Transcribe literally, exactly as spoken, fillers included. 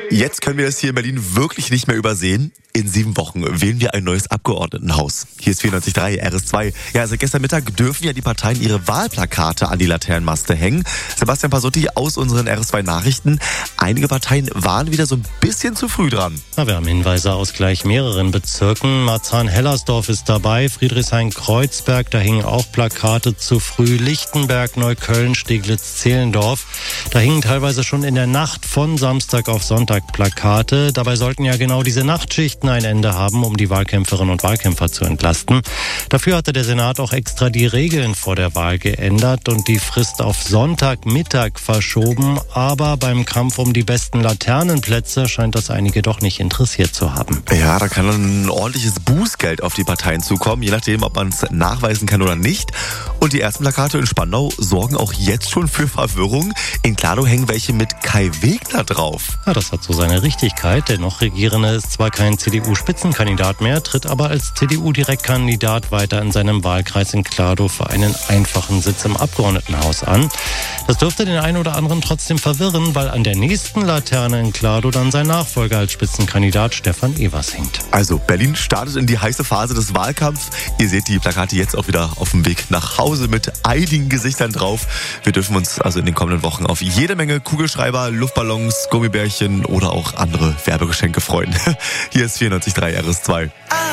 Jetzt können wir das hier in Berlin wirklich nicht mehr übersehen. In sieben Wochen wählen wir ein neues Abgeordnetenhaus. Hier ist vierundneunzig Komma drei R S zwei. Ja, also gestern Mittag dürfen ja die Parteien ihre Wahlplakate an die Laternenmaste hängen. Sebastian Pasotti aus unseren R S zwei Nachrichten. Einige Parteien waren wieder so ein bisschen zu früh dran. Na, wir haben Hinweise aus gleich mehreren Bezirken. Marzahn-Hellersdorf ist dabei, Friedrichshain-Kreuzberg, da hingen auch Plakate zu früh. Lichtenberg, Neukölln, Steglitz-Zehlendorf. Da hingen teilweise schon in der Nacht von Samstag auf Sonntag Plakate. Dabei sollten ja genau diese Nachtschichten ein Ende haben, um die Wahlkämpferinnen und Wahlkämpfer zu entlasten. Dafür hatte der Senat auch extra die Regeln vor der Wahl geändert und die Frist auf Sonntagmittag verschoben. Aber beim Kampf um die besten Laternenplätze scheint das einige doch nicht interessiert zu haben. Ja, da kann dann ein ordentliches Bußgeld auf die Parteien zukommen, je nachdem, ob man es nachweisen kann oder nicht. Und die ersten Plakate in Spandau sorgen auch jetzt schon für Verwirrung. In Klado hängen welche mit Kai Wegner drauf. Ja, das hat so seine Richtigkeit. Der noch Regierende ist zwar kein C D U-Spitzenkandidat mehr, tritt aber als C D U-Direktkandidat weiter in seinem Wahlkreis in Klado für einen einfachen Sitz im Abgeordnetenhaus an. Das dürfte den einen oder anderen trotzdem verwirren, weil an der nächsten Laterne in Klado dann sein Nachfolger als Spitzenkandidat Stefan Evers hängt. Also Berlin startet in die heiße Phase des Wahlkampfs. Ihr seht die Plakate jetzt auch wieder auf dem Weg nach Hause mit einigen Gesichtern drauf. Wir dürfen uns also in den kommenden Wochen auf jede Menge Kugelschreiber, Luftballons, Gummibärchen oder auch andere Werbegeschenke freuen. Hier ist vierundneunzig Komma drei R S zwei.